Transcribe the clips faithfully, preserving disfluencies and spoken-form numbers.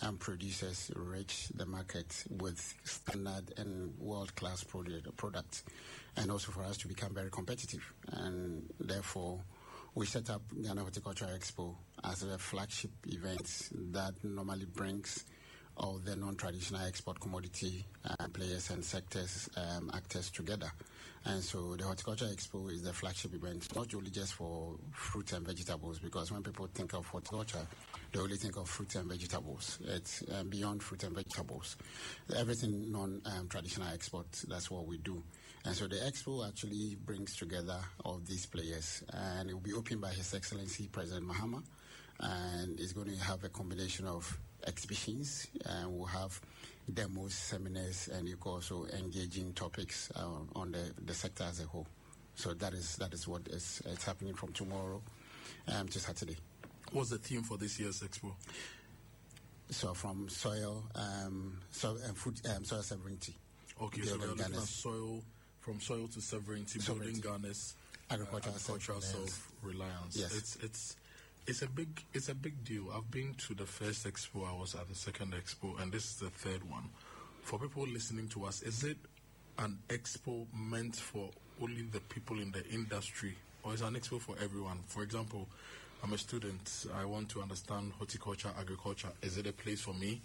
um, producers reach the market with standard and world-class product, products, and also for us to become very competitive. And therefore, we set up Ghana Horticulture Expo as a flagship event that normally brings all the non-traditional export commodity uh, players and sectors um, actors together. And so the Horticulture Expo is the flagship event, not only just for fruits and vegetables, because when people think of horticulture, they only think of fruits and vegetables. It's um, beyond fruit and vegetables. Everything non-traditional um, export, that's what we do. And so the Expo actually brings together all these players, and it will be opened by His Excellency President Mahama, and it's going to have a combination of exhibitions, and we'll have demos, seminars, and you can also engage in topics uh, on the, the sector as a whole. So that is that is what is it's happening from tomorrow um, to Saturday. What's the theme for this year's expo? So from soil, um, soil and food, um, soil sovereignty. Okay, so we're looking at soil, from soil to sovereignty, sovereignty. building Ghana's agricultural, uh, agricultural self-reliance. Yes, it's it's. It's a big, it's a big deal. I've been to the first expo. I was at the second expo, and this is the third one. For people listening to us, is it an expo meant for only the people in the industry, or is it an expo for everyone? For example, I'm a student. I want to understand horticulture, agriculture. Is it a place for me?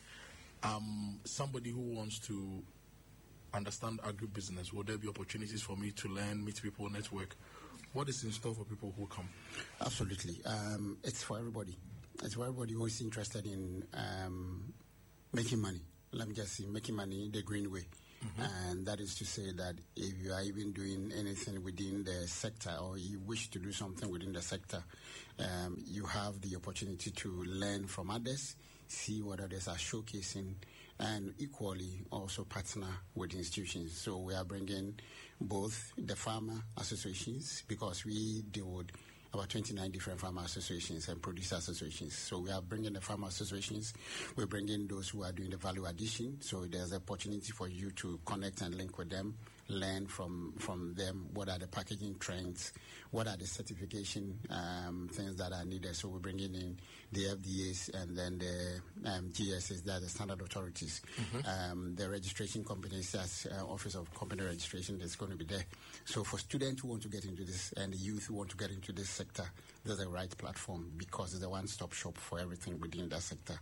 Um, somebody who wants to understand agribusiness, will there be opportunities for me to learn, meet people, network? What is in store for people who come? Absolutely. Um, it's for everybody. It's for everybody who is interested in um, making money. Let me just say, making money the green way. Mm-hmm. And that is to say that if you are even doing anything within the sector, or you wish to do something within the sector, um, you have the opportunity to learn from others, see what others are showcasing, and equally also partner with institutions. So we are bringing both the farmer associations, because we deal with about twenty-nine different farmer associations and producer associations. So we are bringing the farmer associations, we're bringing those who are doing the value addition. So there's an opportunity for you to connect and link with them, learn from, from them what are the packaging trends, what are the certification um, things that are needed. So we're bringing in the F D As and then the um, G S S, that are the standard authorities. Mm-hmm. Um, the registration companies, as uh, Office of Company Registration, is going to be there. So for students who want to get into this and the youth who want to get into this sector, there's a right platform, because it's a one-stop shop for everything within that sector.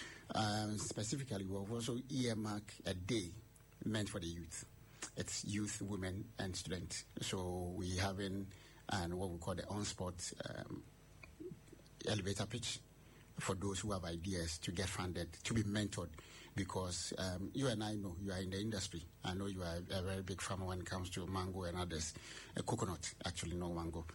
Um, specifically, we've also earmarked a day meant for the youth. It's youth, women, and students. So we having and what we call the on-spot um, elevator pitch for those who have ideas to get funded, to be mentored, because um, you and I know you are in the industry. I know you are a very big farmer when it comes to mango and others, uh, coconut, actually, no mango,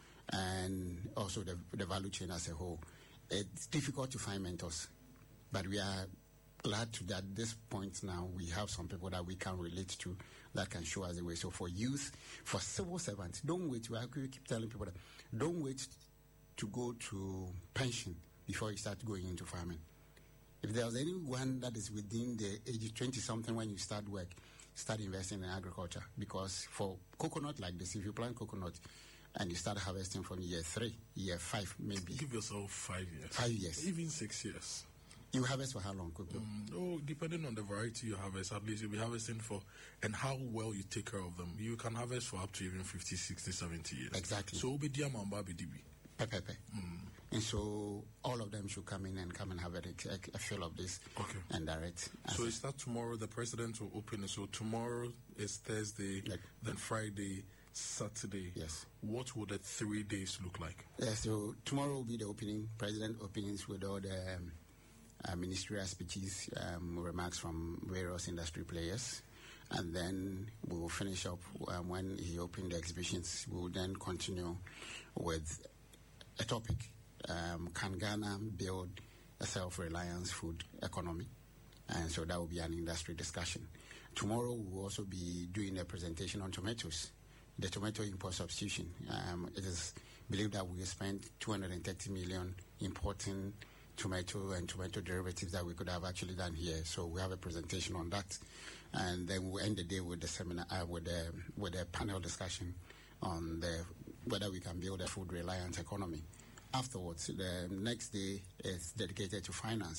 and also the, the value chain as a whole. It's difficult to find mentors, but we are glad to that at this point now we have some people that we can relate to that can show us the way. So for youth, for civil servants, don't wait. We keep telling people that don't wait to go to pension before you start going into farming. If there's anyone that is within the age of twenty-something when you start work, start investing in agriculture. Because for coconut like this, if you plant coconut and you start harvesting from year three, year five, maybe. Give yourself five years. Five years. Even six years. You harvest for how long, Coco? Um, oh, depending on the variety you harvest, at least you'll be harvesting for, and how well you take care of them. You can harvest for up to even fifty, sixty, seventy years. Exactly. So, Obi Diamamba Bidibi. Pepepe. Mm. And so all of them should come in and come and have a, a, a feel of this. Okay. And direct. So is that tomorrow the president will open it? So tomorrow is Thursday, like, then Friday, Saturday. Yes. What will the three days look like? Yeah, so tomorrow will be the opening, president openings with all the um, uh, ministerial speeches, um, remarks from various industry players. And then we will finish up um, when he opened the exhibitions. We will then continue with a topic. Um, can Ghana build a self-reliance food economy? And so that will be an industry discussion. Tomorrow we will also be doing a presentation on tomatoes, the tomato import substitution. Um, it is believed that we spent two hundred thirty million importing tomato and tomato derivatives that we could have actually done here. So we have a presentation on that, and then we'll end the day with the seminar, uh, with the with a panel discussion on the whether we can build a food reliant economy. Afterwards, the next day is dedicated to finance,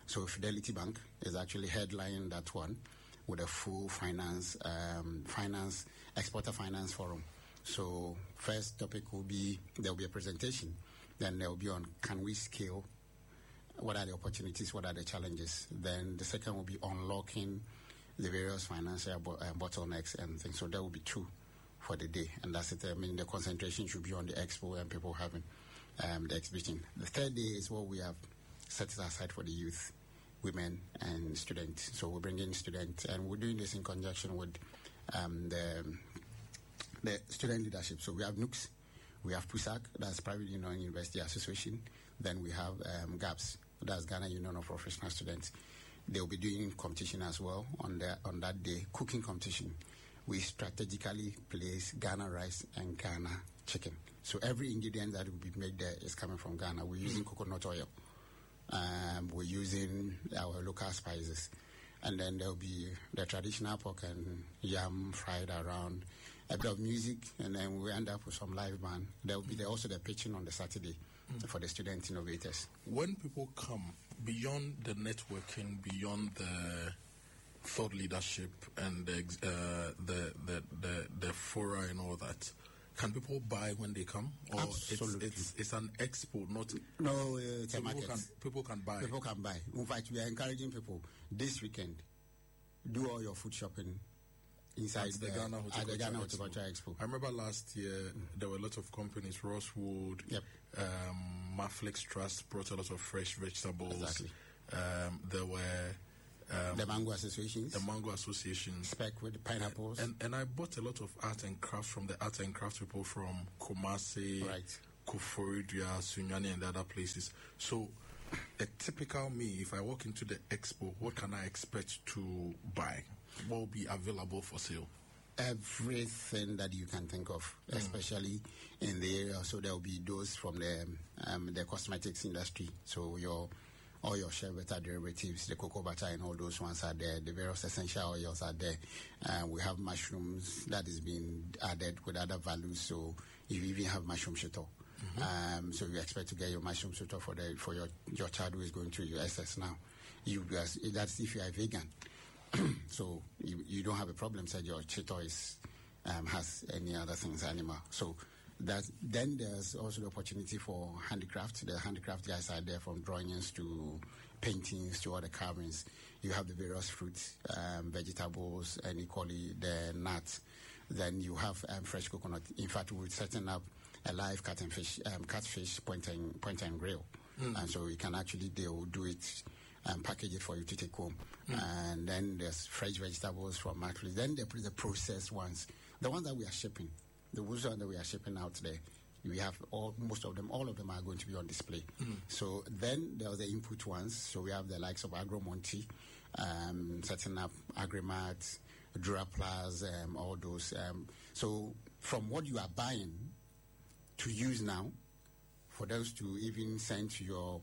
So Fidelity Bank is actually headlining that one with a full finance, um, finance, exporter finance forum. So first topic will be, there will be a presentation. Then there will be on, can we scale? What are the opportunities? What are the challenges? Then the second will be unlocking the various financial bo- uh, bottlenecks and things. So there will be two for the day. And that's it. I mean, the concentration should be on the expo and people having um, the exhibition. The third day is what we have set it aside for the youth, women, and students. So we're bringing students, and we're doing this in conjunction with um, the, the student leadership. So we have NUCS, we have PUSAC, that's Private Union University Association. Then we have um, GAPS, that's Ghana Union of Professional Students. They'll be doing competition as well on the, on that day, cooking competition. We strategically place Ghana rice and Ghana chicken. So every ingredient that will be made there is coming from Ghana. We're using coconut oil. Um, we're using our local spices. And then there'll be the traditional pork and yam fried around, a bit of music, and then we end up with some live band. There'll be the, also the pitching on the Saturday mm. for the student innovators. When people come, beyond the networking, beyond the thought leadership and the uh, the, the the the fora and all that, can people buy when they come? Or Absolutely. It's, it's, it's an expo, not... No, it's so a market. People can, people can buy. People can buy. In fact, we are encouraging people this weekend, do all your food shopping inside the, the, Ghana at the Ghana Horticulture Horticulture Expo. I remember last year mm. there were a lot of companies, Rosswood, yep. um, Maflex Trust brought a lot of fresh vegetables. Exactly. Um, there were... Um, the mango associations, the mango associations, spec with the pineapples, and and I bought a lot of art and crafts from the art and craft people from Kumasi, right, Koforidua, Sunyani, and the other places. So, a typical me, if I walk into the expo, what can I expect to buy? What will be available for sale? Everything that you can think of, mm. especially in the area. So there will be those from the um, the cosmetics industry. So your all your shea butter derivatives, the cocoa butter and all those ones are there. The various essential oils are there. Uh, we have mushrooms that is being added with other values. So you even have mushroom shito. Mm-hmm. Um, so you expect to get your mushroom shito for the for your, your child who is going through your S S now. You guys, that's if you are vegan. So you, you don't have a problem. Said your shito is um, has any other things animal. So. That, then there's also the opportunity for handicraft. The handicraft guys are there, from drawings to paintings to other carvings. You have the various fruits, um, vegetables, and equally the nuts. Then you have um, fresh coconut. In fact, we're setting up a live cat and fish, um, catfish point and, point and grill. Mm. And so you can actually, they will do it and package it for you to take home. Mm. And then there's fresh vegetables from market. Then there's the processed ones, the ones that we are shipping. The ones that we are shipping out there, we have all, most of them, all of them are going to be on display. Mm. So then there are the input ones. So we have the likes of Agromonti, um, setting up Agrimat, Duraplas, um, all those. Um, so from what you are buying to use now, for those to even send to your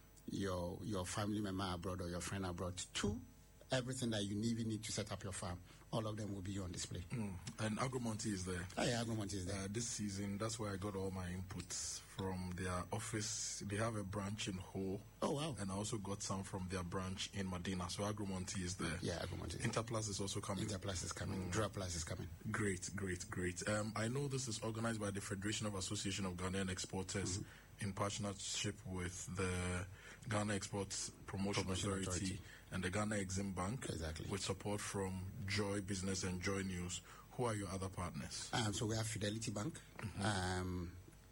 your your family member abroad or your friend abroad, to everything that you even need to set up your farm, all of them will be on display. Mm. And Agromonti is there. Oh, yeah, Agromonti is there. Uh, this season, that's where I got all my inputs from their office. They have a branch in Ho. Oh, wow. And I also got some from their branch in Medina. So Agromonti is there. Yeah, Agromonti is Interplus is also coming. Interplus is coming. Mm. Duraplus is coming. Great, great, great. Um, I know this is organized by the Federation of Association of Ghanaian Exporters mm-hmm. in partnership with the Ghana Exports Promotion, Promotion Authority, Authority and the Ghana Exim Bank, exactly, with support from Joy Business and Joy News. Who are your other partners? Um, so we have Fidelity Bank. Mm-hmm. Um,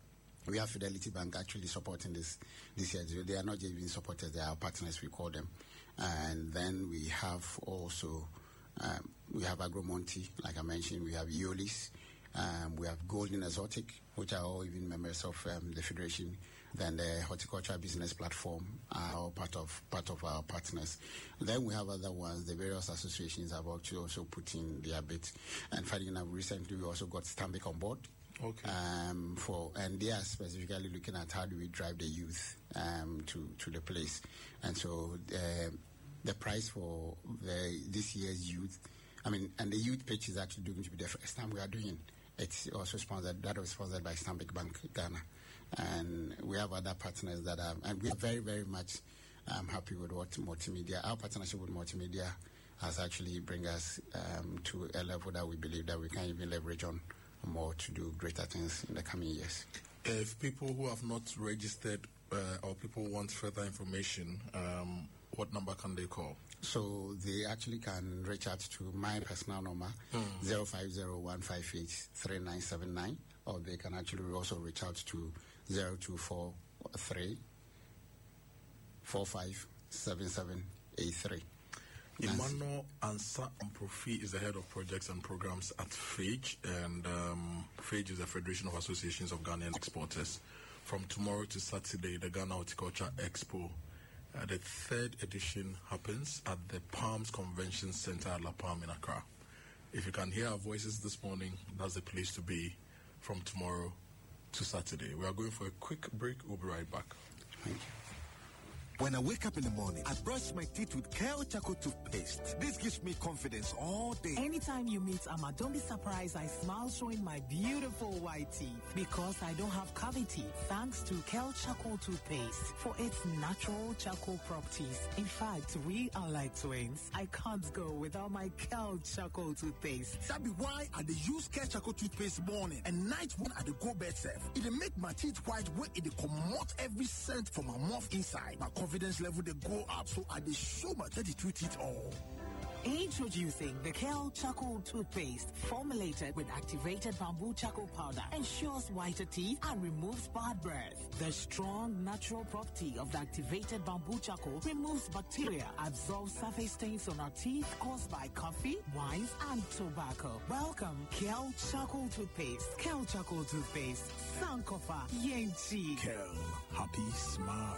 we have Fidelity Bank actually supporting this this year. They are not even supporters; they are our partners. We call them. And then we have also um, we have Agromonti, like I mentioned. We have Eolis. Um, we have Golden Exotic, which are all even members of um, the Federation. Then the Horticulture Business Platform are all part of part of our partners. Then we have other ones. The various associations have actually also put in their bit. And funny enough, recently we also got Stanbic on board. Okay. Um, for and they are specifically looking at how do we drive the youth um, to to the place. And so the the price for the this year's youth, I mean, and the youth pitch is actually going to be the first time we are doing. It's also sponsored. That was sponsored by Stanbic Bank Ghana. And we have other partners that are, and we are very, very much I'm happy with what multimedia, our partnership with multimedia has actually bring us um, to a level that we believe that we can even leverage on more to do greater things in the coming years. If people who have not registered uh, or people want further information, um, what number can they call? So they actually can reach out to my personal number, mm. zero five zero one five eight three nine seven nine, or they can actually also reach out to zero two four three four five seven seven eight three. Emmanuel Ansa Amprofi is the head of projects and programs at FAGE, and um, FAGE is the Federation of Associations of Ghanaian Exporters. From tomorrow to Saturday, the Ghana Horticulture Expo, uh, the third edition, happens at the Palms Convention Center at La Palm in Accra. If you can hear our voices this morning, that's the place to be from tomorrow to Saturday. We are going for a quick break. We'll be right back. Thank you. When I wake up in the morning, I brush my teeth with Kale Charcoal toothpaste. This gives me confidence all day. Anytime you meet Amma, don't be surprised I smile showing my beautiful white teeth because I don't have cavity thanks to Kale Charcoal toothpaste for its natural charcoal properties. In fact, we are like twins. I can't go without my Kale Charcoal toothpaste. That be why I dey use Kale Charcoal toothpaste morning and night when I dey go bed safe. It dey make my teeth white when it dey comot every scent from my mouth inside. My confidence level they go up, so I dey show my thirty-two teeth all. Introducing the Kale Charcoal toothpaste, formulated with activated bamboo charcoal powder, ensures whiter teeth and removes bad breath. The strong natural property of the activated bamboo charcoal removes bacteria, absorbs surface stains on our teeth caused by coffee, wines, and tobacco. Welcome, Kale Charcoal toothpaste. Kale Charcoal toothpaste. Sankofa Yenchi. Kale, happy smile.